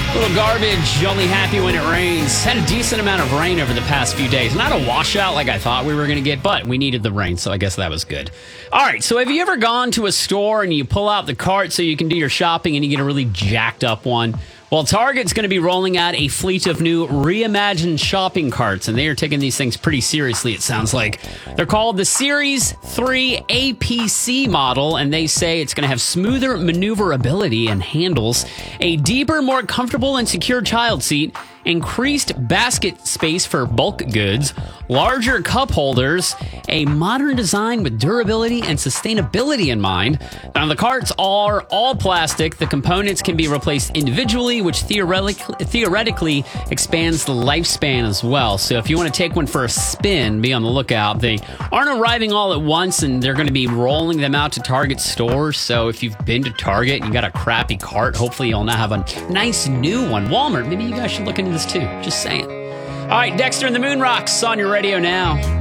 Little garbage, only happy when it rains. Had a decent amount of rain over the past few days. Not a washout like I thought we were going to get, but we needed the rain, so I guess that was good. All right, so have you ever gone to a store and you pull out the cart so you can do your shopping and you get a really jacked up one? Well, Target's going to be rolling out a fleet of new reimagined shopping carts, and they are taking these things pretty seriously, it sounds like. They're called the Series 3 APC model, and they say it's going to have smoother maneuverability and handles, a deeper, more comfortable and secure child seat, increased basket space for bulk goods, larger cup holders, a modern design with durability and sustainability in mind. Now, the carts are all plastic. The components can be replaced individually, which theoretically expands the lifespan as well. So if you want to take one for a spin, be on the lookout. They aren't arriving all at once, and they're going to be rolling them out to Target stores. So if you've been to Target and you got a crappy cart, hopefully you'll now have a nice new one. Walmart, maybe you guys should look into this too. Just saying. All right, Dexter and the Moon Rocks on your radio now.